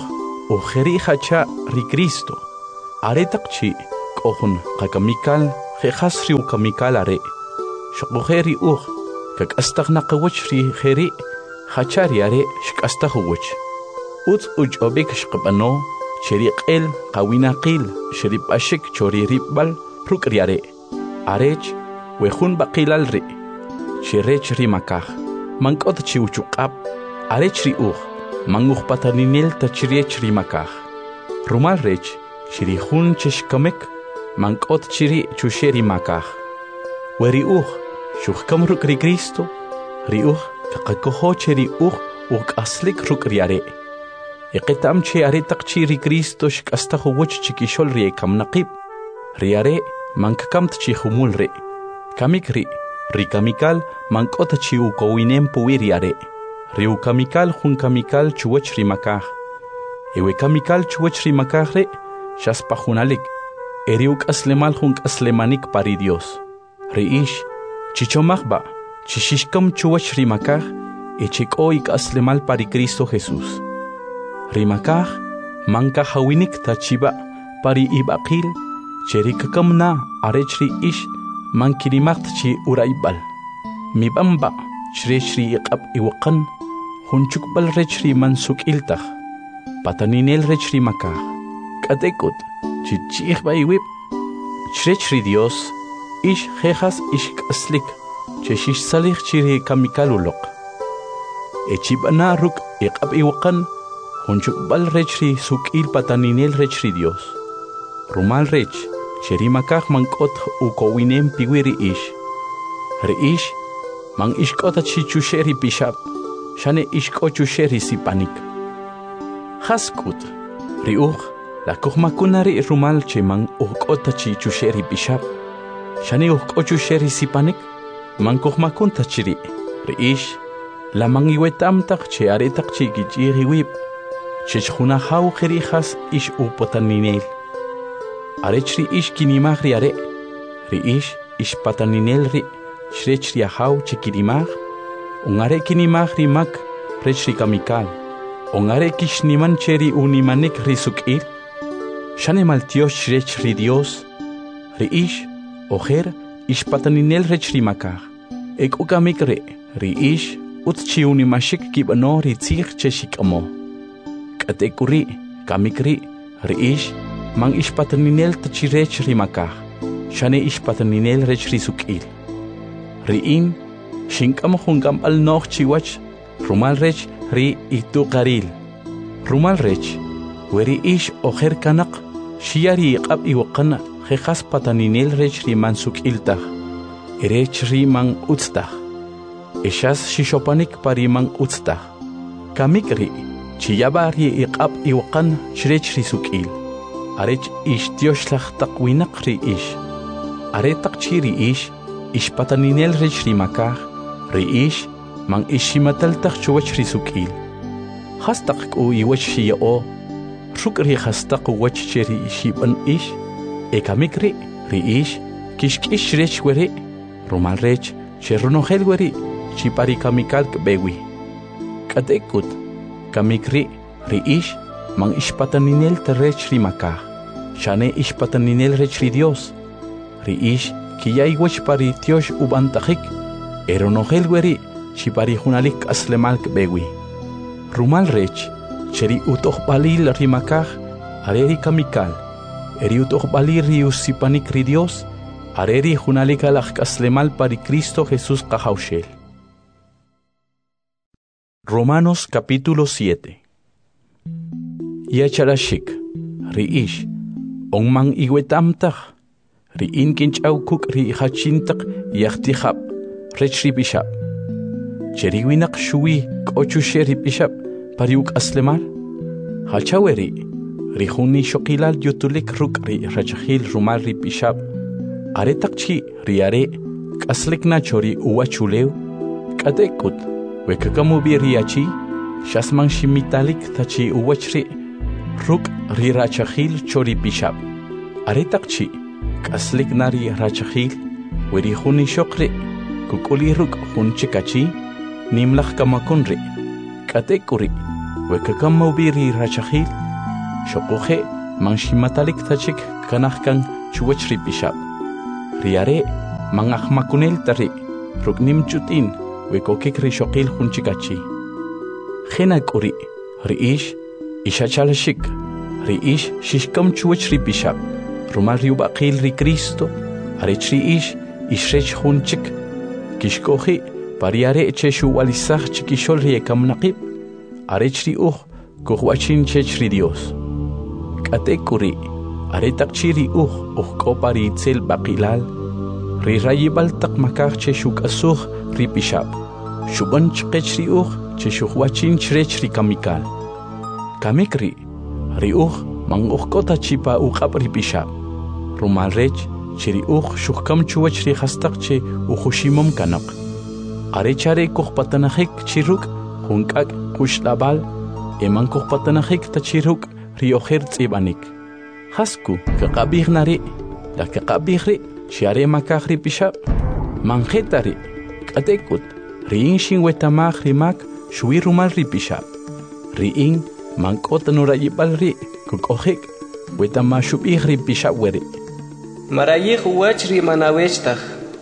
ujeri hacha ri Cristo. Are takchi kohun kakamikal khas riu kamikal are. Shokogeri kak astagna kawach ri kheri hacha ri are shkastahuwach. Uj obek shqabano cheri qel qawina qil sherib ashik chori ribbal ruk ri are. Arech wehun baqilal ri. Chirech ri makah. Mankot chi uchuqab. Arech ri manguh pataninel ta chiriech ri makah. Rumal rech chiri hun chishkamek mankot chiri chusheri makah. Weri shuhkam ruk ri Cristo. Ri kakakoho cheri aslik ruk ri are. Iqitam che are takchi ri Cristo shkastahu wuch chikishol ri kam naqib. Ri are mankakamt chi humul ri. Kamik ri kamikal mankot chi ukowinem puwiri are. Riu kamikal hun kamikal chuwach ri makah. Ewe kamikal chuwach ri makah re shaspa hunalik. Eriuk aslemal hun aslemanik pari Dios. Riish chichomachba chishishkam chuwach ri makah echikoik aslemal pari Cristo Jesús. Ri makah manka hawinik tachiba pari ibaqil cherikakam na arech ri ish mankirimacht chi uraibal. Mibamba Shri iqab iwaqan hunchukbal rechri mansuk iltah pataninel rechri makah katekut chichih baiwib Shri Dios ish jejas ish aslik cheshish salih chiri kamikalulok echibana ruk iqab iwaqan hunchukbal rechri sukil pataninel rechri Dios rumal rech cheri makah mankot ukowinem piwiri ish reish Mang ishkota chi chusheri bishap, shane ishko chusheri sipanik. Haskut, la kuhmakunari rumal che mang ukota chi chusheri bishap, shane ukko chusheri sipanik, mang kuhmakunta chiri, reish, la mangiwetam tak che aretak chi gijiri wib, chechuna hau kerijas ish upotaninel. Arechri ish kinimagri are, reish ish pataninel ri. Shrech riahau chikirimag, ungare kinimag rimak, prech rikamikal, ungare kishniman cheri unimanek risukir, shane maltios shrech ri Dios, riish, ojer, ishpataninel rech rimakag, ek ukamik riish, utchi unimashik kibano ritzig cheshikamo. Katekuri, kamikri, riish, mang ishpataninel tachirech rimakag, shane ishpataninel rech risukir. Riin, shinkam hungam al noch chiwach, rumal rech ri itu qaril. Rumal rech, weri ish oher kanak, shiari iqab iwaqan, jejas pataninel rech ri mansuk iltah, erech ri man utstah. Eshas shishopanik pari man utstah. Kamik ri, chiyaba ri iqab iwaqan shrech ri sukil. Arech ish tioshlach taqwinak ri ish. Are taqchiri ish, ish pataninel rech rimakah, riish, mang ishimataltach chuwach risukil. Hastak ku iwach shiyao, ruk ri hastak wach cheri ishiban ish, ekamikri, riish, kishkish rech weri, rumal rech, cherunohel weri, chipari kamikal kbewi. Katekut, kamikri, riish, mang ish pataninel terech rimakah, shane ish pataninel rech ri Dios, riish, Kiyay wach pari tiosh ubantajik, eronogel weri, chipari hunalik aslemal bewi. Rumal rech, cheri utoh balil rimakah, areri kamikal, eri utoh balir riusipanik ri Dios, areri hunalik alak aslemal pari Cristo Jesús kahaushel. Romanos capítulo 7. Yacharashik, riish, ongmang iwetamtach, Riin kinchaw kuk ri hachintak yachtihab, rech ri bishap. Cheriwinak shui kochu sheri bishap, pariuk aslemal. Hachaweri, rihuni shokilal yutulik ruk ri rachahil rumal ri bishap. Aretakchi riare, kaslik nachori uwachulew. Katekut, wekakamubi riachi, shasman shimitalik tachi uwachri, ruk ri rachahil chori bishap. Aretakchi, Kaslik nari rachahil, weri huni shokre, kukuli ruk hun chikachi, nimlach kamakunri, katekuri, wekakamu biri rachahil, Shokoje manshimatalik tachik kanahkan chuwach ripishab. Riare mangahmakunel tari ruknim chutin wekokik rishokil hunchikachi. Khena kuri riish ishachalashik riish shishkam chuwach ripishab. Rumal riubaqil ri Cristo arech riish ishrech hunchik kishkoji pariare cheshu walisach chikishol riekam naqib arech riuj kuhwachin chech ri Dios. Katekuri aretakchi riuj kohkopari itzel baqilal ri rayibal tak makar cheshuk asuj ripishab. Shuban chqech riuj cheshuhwachin chrech ri kamikal. Kamikri riuj manguhkota chipa uqab ripishab. Rumal rech chiriuj shuhkam chuwach ri hastakche ujushimam kanak. Arechare kuhpatanajik chiruk hunkak kushlabal eman kuhpatanajik tachiruk riojer tsibanik. Hasku kaqabig nari la kaqabigri shiare makaj ripishab. Manjetari katekut riin shinwetamaj rimak shui rumal ripishab. Riin mankota nurayibal ri kukojik wetamashubig ripishab weri. Marayih uwach rimanawechtaj.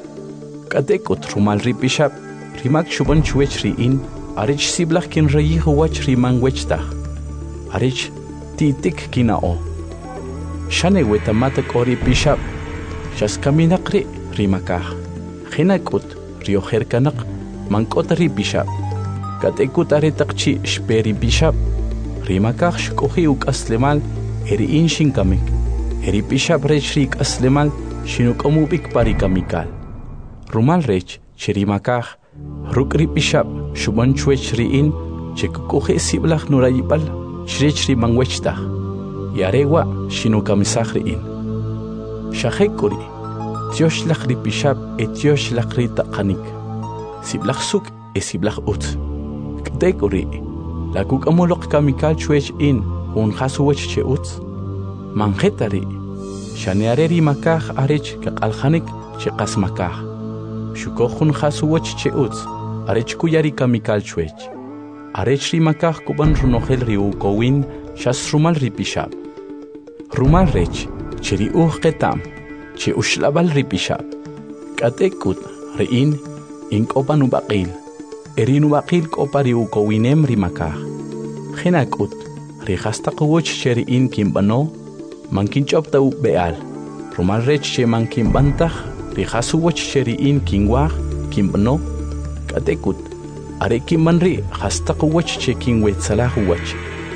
Katekut rumal ripishab rimak shuban chuech riin arich siblach kin rayih uwach riman wechtaj. Arich titik kinao. Shane wetamata kori pishab. Shaskaminakri rimakaj. Hinakut riojer kanak mankota ripishab. Katekut aretakchi shperi pishab. Rimakaj shkoji ukaslemal eriin shinkamik. Eri pishab rech rik aslemal shinukamubik parikamikal. Rumal rech chirimakaj rukri pishab shuban chuech riin chekukoje siblach nurayibal shrech rimangwechtaj. Yarewa shinukamisaj riin. Shahekuri tioshlach ripishab tioshlach ritaqanik. Siblach suk siblach ut. Ktekuri la kukamolok kamikal chuech in un hasuwech che ut. Manjetari shaneareri makaj arech kaqaljanik cheqas makaj. Shukojun hasuwech che ut arech kuyari kamikal chuech. Arech rimakaj kuban runojel riukowin shas rumal ripishab. Rumal rech chiriuj ketam che ushlabal ripishab. Katekut riin inkopa nubaqil. Eri nubaqil kopa riukowinem rimakaj. Genakut rihastaqwoch cheriin kimbano mankinchopta beal. Rumal rech che mankimbantaj rihasuwoch cheriin kinwaj kimbano. Katekut are kimbanri hastaqwoch che kinwetsalajwach.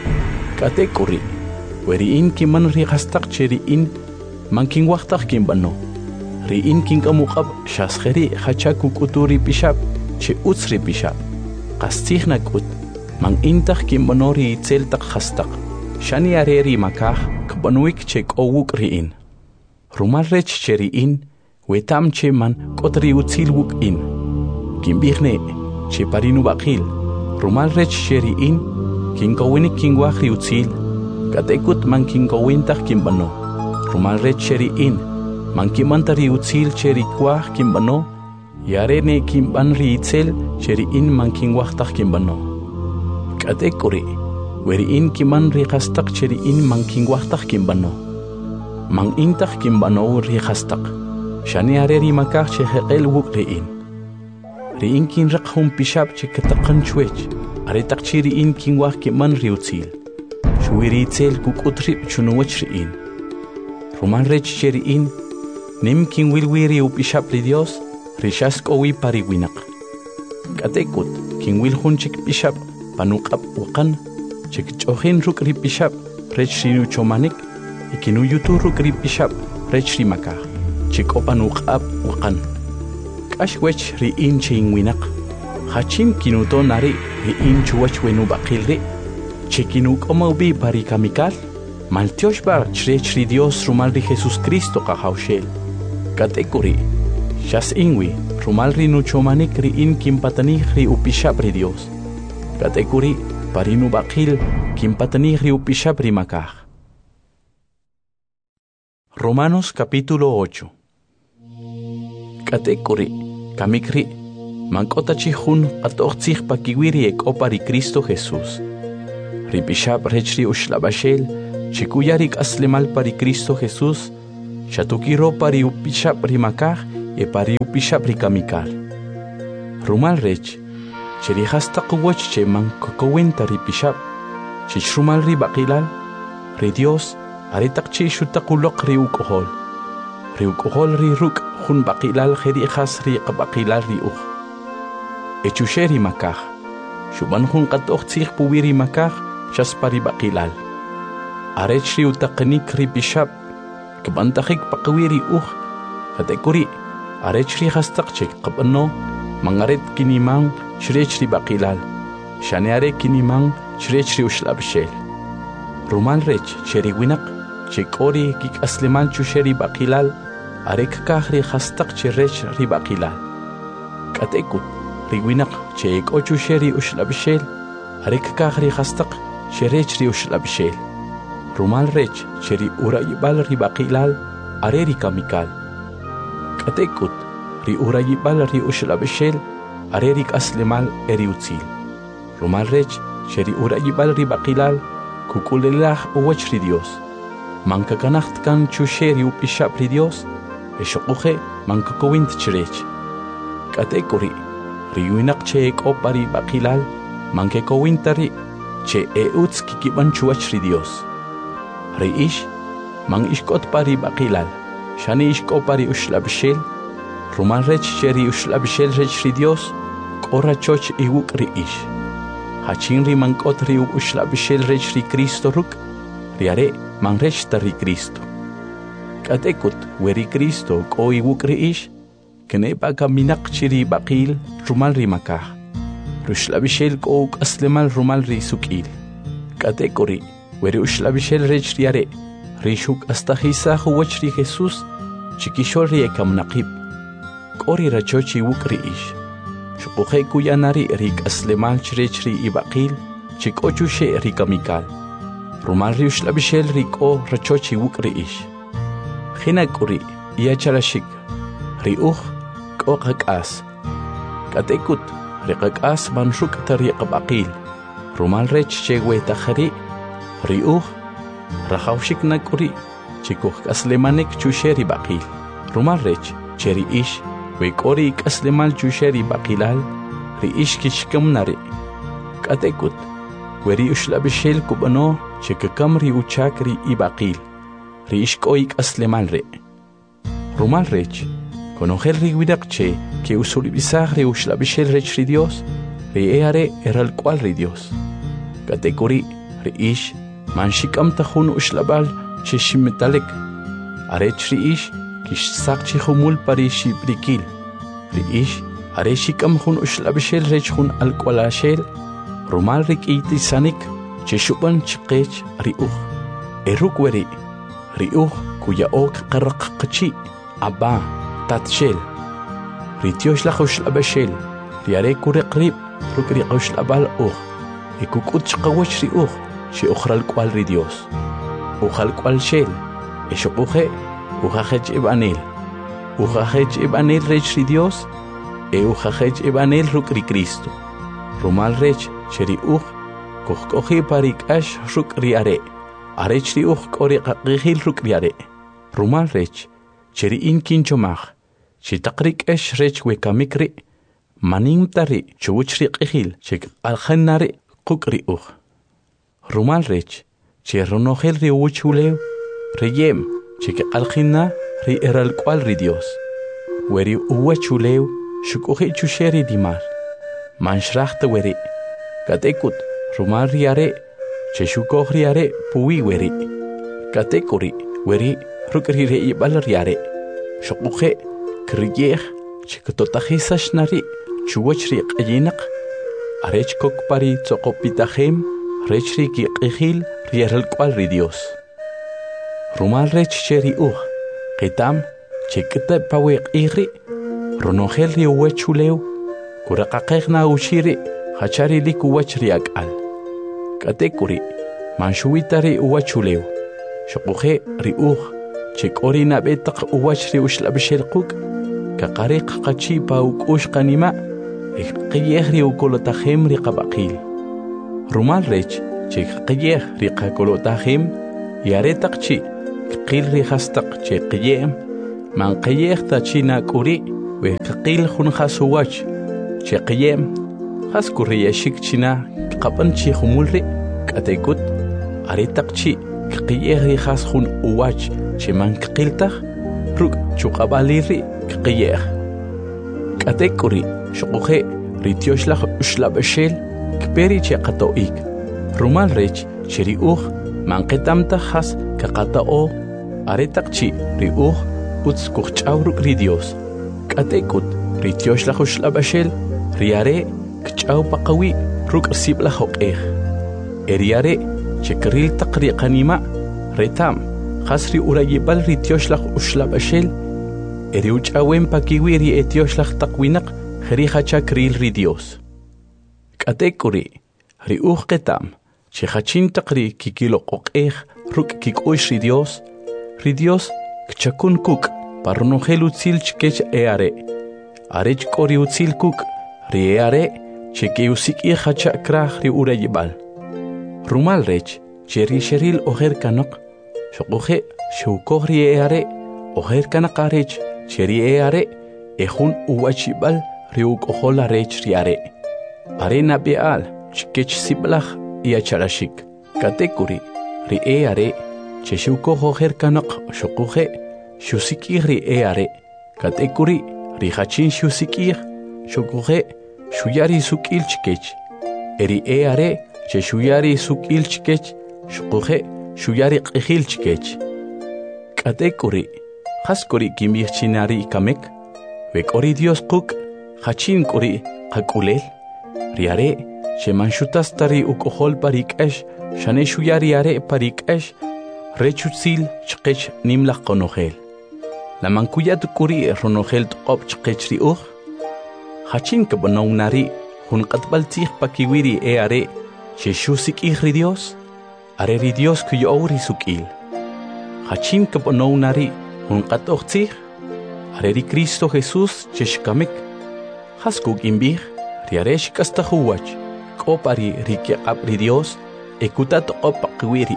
Katekuri weriin kiman rihastaq cheriin mankinwajtaj kimbano. Riin kinkamuqab shasjeri hachakukuturi pishab che utsri pishab. Qastijnakut man intaj kimbonori itzeltaq hastaq. Shani areri makaj kbanuik che k'owuk riin. Rumal rech che riin wetam che man kotri utzilwuk in. Kimbijne che parinu baqil. Rumal rech che riin kinkowinik kinwaj riutzil. Katekut man kinkowintaj kimbano. Rumal rech che riin man kimanta riutzil che rikwaj kimbano. Yarene kimban riitzel che riin man kinwajtaj kimbano. Katekuri weriin kiman rihastaq cheriin man kinwajtaj kimbano. Man intaj kimbano rihastaq. Shani areri makaj che jeqel wuk riin. Riin kinraq jun pishab che kataqan chuech. Aretaq chi riin kinwaj kiman riutzil. Shuwiritzel kukutrib chunuwach riin. Rumal rech cheriin nim kinwilwiri upishab ri Dios rishas kowi pariwinak. Katekut kinwil junchik pishab panuqab waqan chekchojin ruk ripishab rech rinu chomanik ikinu yutu ruk ripishab rech rimakaj chekopanuqab waqan. Kashwech riin chinwinak hachin kinuto nari riin chuwach wenu baqilri chekinu komaubi parikamikal maltioshbar chrech ri Dios rumal ri Jesus Cristo qajawshel. Katekuri shas inwi rumal rinu chomanik riin kimpatanij ri upishab ri Dios. Katekuri parinu baqil kimpatanij ri upishab rimakaj. Romanos capítulo 8. Katekuri kamikri mankota chihun qatoqtzij pakiwiri ek'opa ri Cristo Jesús. Ripishab rech ri ushlabashel chikuyarik aslemal pari Cristo Jesús, chatukiro pari upishap rimakaj e pari upishap rikamikal. Rumal rech, cherihasta kuwach che man kokowenta ripishap, chichrumal ribakilal, ri Dios, aritak che shutakulok ri ukohol. Ri ukohol ri ruk hun bakilal jerihas ri kabakilal ri uj. Echushe rimakaj, shuban hun katoch tzich puwi rimakaj, chas pari bakilal. Arech ri utakanik ri pishap, kabantakik pakawi ri uj, katekuri, arech ri hastak che kabano, mangaret kinimang shrech ri bakilal, shaneare kinimang shrech ri ushlabshel. Rumal rech cheri winak, chekori kik aslemal chusheri bakilal, arek kah ri hastak cherech ri bakilal. Katekut, ri winak chek ochu sheri ushlabshel, arek kah ri hastak cherech ri ushlabshel. Rumal rech cheri urayibal ri bakilal, are ri kamikal. Katekut, ri urayibal ri ushlabshel, are ri aslemal eri utzil. Rumal rech cheri urayibal ri bakilal, kukulelah uwach ri Dios. Mankakanacht kan chusheri upishap ri Dios, eshokuhe mankakowint chirech. Katekuri, ri winak che ekopari bakilal, mankekowintari, che eutz kikiban chuach ri Dios. Ri ish, mang ishkot pari bakilal, shani ishkopari ushlabshel, rumal rech cheri ushlabshel rech ri Dios, kora choch iwuk ri ish. Hachin ri mankot ri ushlabshel rech ri Cristo ruk, riare man rech ri Cristo. Katekut weri Cristo ko iwuk ri ish, kene baka minak chiri bakil rumal ri makah. Rushlabshel ko aslemal rumal ri sukil. Katekuri weri ushlabshel rech riare, rishuk astahisa huwach ri Jesus, chikishol ri ekam naqib. Kori rachochi iwuk ri ish. Shukuhe kuyanari rik aslemal chirechri ibakil, chikochu she rikamikal. Rumal ri ushlabshel riko rachochi wukri ish. Hinakuri iacharashik, ri kokakas. Katekut rikakas manshuk tariqabakil. Rumal rech chewe tahari, ri rahaushik nakuri, chikuh aslemanik chusheri bakil. Rumal rech cheri ish, Wekori kaslemal chusheri bakilal, ri ishkishkam nari. Katekut, weri ushlabishel kubano, chekakam ri uchak ri ibakil, ri ishkoik aslemal re. Rumal rech, konogel ri widakche, que usulibisag ri ushlabishel rech ri Dios, ri eare eral cual ri Dios. Katekuri, ri ish, manshikam tahun ushlabal, cheshimmetalek, arech ri ish, kish sakchi humul parishi brikil. Ri ish, areshikam hun ushlabshel rech hun alqualashel, rumal rik iti sanik, cheshuban chikech ri Eruk weri, ri kuya ok qaraqachi, abba, tatshel. Ri tioshlach ushlabashel, ri are kureqrib, ruk ri ushlabal ekukut chqawach ri she ukhral qual ri Dios. Ukhal qual shel, eshukuhe, Ujajech ebanel. Ujajech ebanel rech ri Dios, ujajech ebanel ruk ri Cristo. Rumal rech cheri kohkohi parik ash ruk ri are. Arech ri kori qaqihil ruk ri are. Rumal rech cheri in kinchomach. Chitakrik ash rech wekamikri. Manim tari chuch ri qihil chek alkhanari quk ri Rumal rech cherronogel ri uchuleu. Reyem. Cheke alkhina ri eral cual ri Dios. Weri uwa chuleu, shukuhi chusheri dimar. Manshrachta weri. Katekut, rumal riare, che shukoh riare, pui weri. Katekuri, weri, rukri rei bal riare. Shukuhe, kriyeh, chekatotahisash nari, chuwach ri qayinak. Arech kok pari tsokopitahem, rechri ki qihil, rieral cual ri Dios. Rumal rech cheri qitam, chekita pawiq iri, ronogel ri uwechuleu, kuraqaqeqna ushiri, hachari lik uwachri akal. Katekuri, manshuitari uwachuleu, shokuhe ri chekori nabetaq uwachri ushlabshel quk, kaqariq qachi pa ukushqanima, qiyeh ri ukolotahem ri qabaqil. Rumal rech, chek qiyeh ri qakolotahem, yare taqchi qil rihastaq che qiyem man qiyeh ta china kuri we qil khun khasuwach che qiyem khas kuriyashik china qapan chi khumulri qatekut are taqchi qiyeh rihas khun uwach che man qiltaq ruk chuqabaliri qiyeh qatekuri shuqhe ritioshlah ushlabashel kperi che qatoik rumal rech cheriuh manqetamta khas kaqatao aretaqchi riuh uts kuchawruk ridios qatekut ritioshlah ushlabashel riare kchaw paqawi ruk sibla hoqeh eriare chekril taqri qanima retam khasri urayibal ritioshlah ushlabashel eriuchawen pakiwi ri etioshlah taqwinaq khriha chakril ridios qatekuri riuh qetam Chechachin taqri kikilo qoqeh ruk kikush ridios kchakun kuk parnogel utzil chkech eare arech kori utzil kuk riare cheke usik hacha krah ri urayibal rumal rech cheri sheril oher kanok shoqoje shukor ri eare oher kanakarech cheri eare ehun uwachibal ri ukohola rech riare arena beal chkech siblach Iacharashik, Katekuri, Rieare, Cheshuko Hoher Kanok, Shokuhe, Shusikir Rieare, Katekuri, Rihachin Shusikir, Shokuhe, Shuyari Sukilchkech, Erieare, Cheshuyari Sukilchkech, Shokuhe, Shuyari Hilchkech, Katekuri, Haskuri Kimirchinari Kamek, Vekori Dios Kuk, Hachin Kuri, Hakulel, Riare, Shemanchutas tari ukohol parikesh, shaneshu yariare parikesh, rechutzil chkech nimlach konohel. La mankuyat kuri ronogel top chkech riuch. Hachin kabonaunari, hun katbaltich pakiwiri eare, sheshusik ihridios, are ridios kuyouri sukil. Hachin kabonaunari, hun katochtich, are ri Cristo Jesus cheshkamik. Haskuk imbich, riaresh kastahuwach. Kopari riki apri Dios ekutat opaqwiri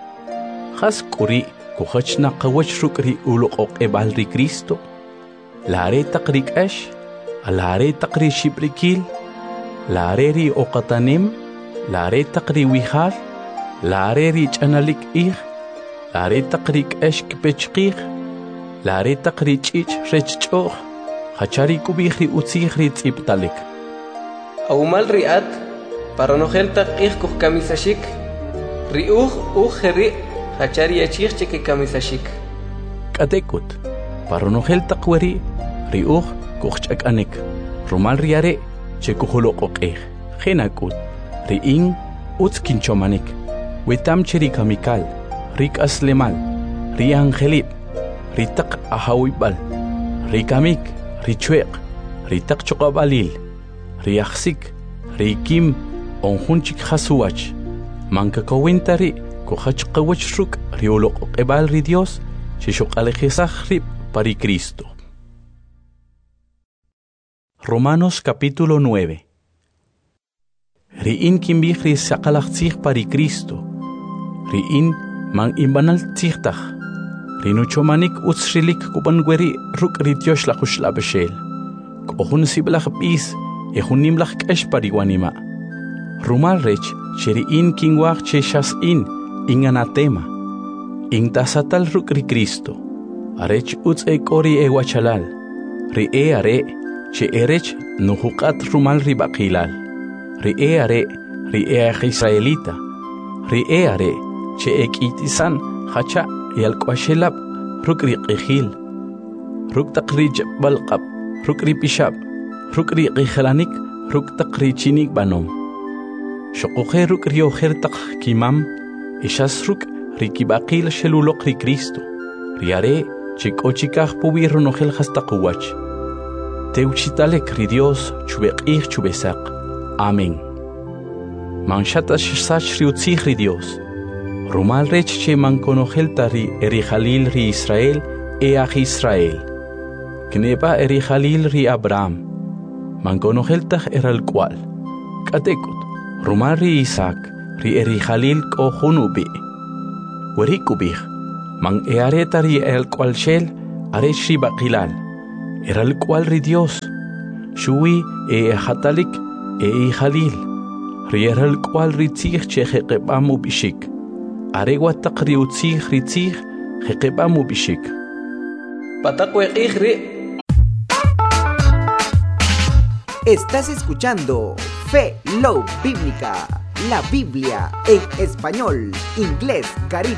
khas kuri kuhachna qawach rukri uluq ebalri Cristo lare taqrik ash alare taqri shibrikil lare ri oqatanim lare taqri wihal lare ri chanalik lare taqrik ash kpechqih lare taqri chich rechchoh hachari kubihri utzihri tsiptalik awmal riat para no gelta ik kamisashik riuh heri hachari achich che kamisashik katekut para no gelta kweri riuh kuchakanek rumal riare che kuholoqoqeh khenakut riin utskinchomanik wetam cheri kamikal rik aslemal ri angelip ritaq ahawibal rikamik richueq ritaq choqabalil riaxsik rikim onjunchik hasuwach manka kawintari kuhach qawach ruk rioloq ebal ri Dios chishok alejizach rib pari Cristo. Romanos capítulo 9. Riin kimbih ri saqalachtzich pari Cristo. Riin man imbanal tzichtach. Rinuchomanik utzrilik kubangweri ruk ri Dios la khuslabeshel. Kohun siblach bis ehunimlach kesh pari wanima. Rumal rech cheri in kingwach cheshas in anatema in tasatal rukri Cristo arech utz ekori ewachalal ri are che erech nuhuqat rumal ribaqilal ri are israelita ri are che ekitisan hacha yalqashelab rukri qihil ruk taqrij balqab rukri pishab rukri qihlanik ruk taqri chinik banom Shokohe ruk rio hertak kimam, ishas ruk rikibaqil sheluloq ri Cristo, riare chikochikah pubir nohel hastakuwach. Teuchitalek ri Dios chubeqih chubesak. Amén. Manshata shsach riutzih ri Dios. Rumal rech che mankonohel tari erihalil ri Israel each Israel. Kneba erihalil ri Abraham. Mankonohel tach eral kwal. Katekut. Rumal ri Isaac, ri erihalil ko hunubi. Werikubih, man earetari el cual shel, areshi bakilal, era el cual ri Dios, shui hatalik halil, riera el cual ri tzich chejeqebamu bishik, areguatak ri utzich ri tzich jeqebamu bishik. Patakwe ri. Estás escuchando Fe Love Bíblica, la Biblia en español, inglés, caribe.